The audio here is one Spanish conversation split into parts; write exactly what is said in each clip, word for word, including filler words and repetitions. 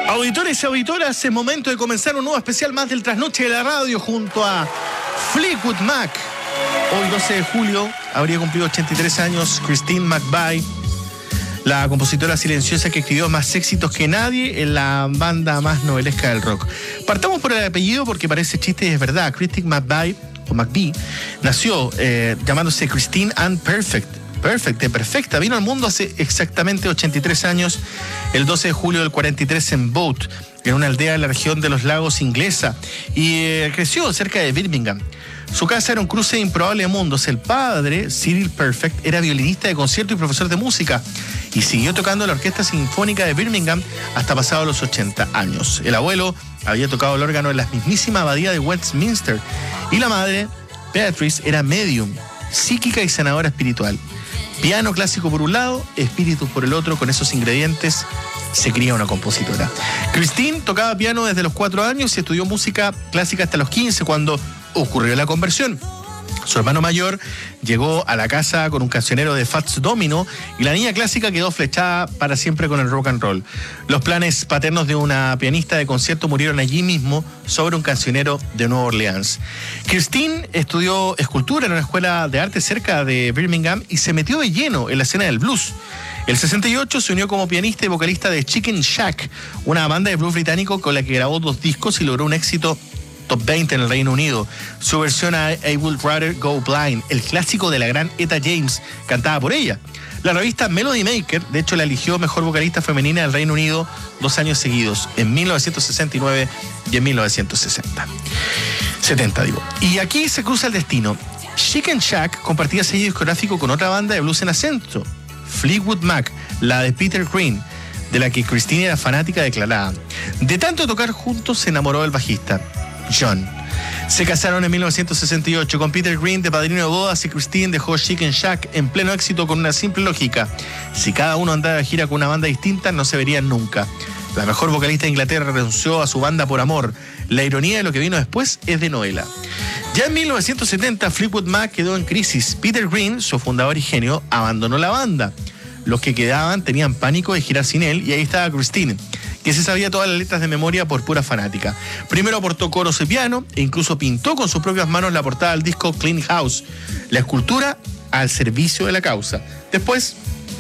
Auditores y auditoras, es momento de comenzar un nuevo especial más del Trasnoche de la Radio junto a Fleetwood Mac. Hoy, doce de julio, habría cumplido ochenta y tres años Christine McVie, la compositora silenciosa que escribió más éxitos que nadie en la banda más novelesca del rock. Partamos por el apellido porque parece chiste y es verdad. Christine McVie, o McVie, nació eh, llamándose Christine Ann Perfect. Perfect, perfecta. Vino al mundo hace exactamente ochenta y tres años, el doce de julio del cuarenta y tres en Boat, en una aldea de la región de los lagos inglesa, y eh, creció cerca de Birmingham. Su casa era un cruce de improbables mundos. El padre, Cyril Perfect, era violinista de concierto y profesor de música, y siguió tocando en la Orquesta Sinfónica de Birmingham hasta pasados los ochenta años. El abuelo había tocado el órgano en la mismísima abadía de Westminster, y la madre, Beatrice, era medium, psíquica y sanadora espiritual. Piano clásico por un lado, espíritus por el otro. Con esos ingredientes se cría una compositora. Christine tocaba piano desde los cuatro años y estudió música clásica hasta los quince, cuando ocurrió la conversión. Su hermano mayor llegó a la casa con un cancionero de Fats Domino y la niña clásica quedó flechada para siempre con el rock and roll. Los planes paternos de una pianista de concierto murieron allí mismo sobre un cancionero de Nueva Orleans. Christine estudió escultura en una escuela de arte cerca de Birmingham y se metió de lleno en la escena del blues. En el sesenta y ocho se unió como pianista y vocalista de Chicken Shack, una banda de blues británico con la que grabó dos discos y logró un éxito top veinte en el Reino Unido. Su versión a I Would Rather Go Blind, el clásico de la gran Etta James, cantada por ella. La revista Melody Maker, de hecho, la eligió mejor vocalista femenina del Reino Unido dos años seguidos, en mil novecientos sesenta y nueve y en mil novecientos sesenta. setenta, digo. Y aquí se cruza el destino. Chicken Shack compartía sello discográfico con otra banda de blues en ascenso, Fleetwood Mac, la de Peter Green, de la que Christine era fanática declarada. De tanto tocar juntos, se enamoró del bajista, John. Se casaron en mil novecientos sesenta y ocho con Peter Green de padrino de bodas, y Christine dejó Chicken Shack en pleno éxito con una simple lógica: si cada uno andaba de gira con una banda distinta, no se verían nunca. La mejor vocalista de Inglaterra renunció a su banda por amor. La ironía de lo que vino después es de novela. Ya en mil novecientos setenta, Fleetwood Mac quedó en crisis. Peter Green, su fundador y genio, abandonó la banda. Los que quedaban tenían pánico de girar sin él, y ahí estaba Christine, que se sabía todas las letras de memoria por pura fanática. Primero aportó coros y piano, e incluso pintó con sus propias manos la portada del disco Clean House, la escultura al servicio de la causa. Después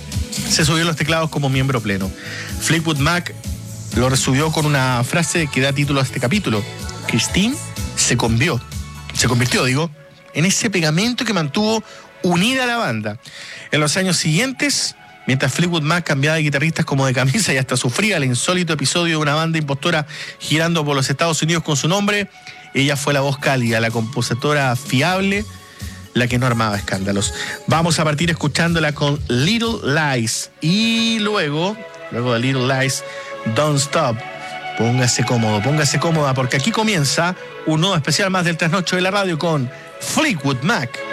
se subió los teclados como miembro pleno. Fleetwood Mac lo resubió con una frase que da título a este capítulo: Christine se convirtió, se convirtió, digo, en ese pegamento que mantuvo unida a la banda. En los años siguientes, mientras Fleetwood Mac cambiaba de guitarristas como de camisa y hasta sufría el insólito episodio de una banda impostora girando por los Estados Unidos con su nombre, ella fue la voz cálida, la compositora fiable, la que no armaba escándalos. Vamos a partir escuchándola con Little Lies, y luego, luego de Little Lies, Don't Stop. Póngase cómodo, póngase cómoda, porque aquí comienza un nuevo especial más del Trasnoche de la Radio con Fleetwood Mac.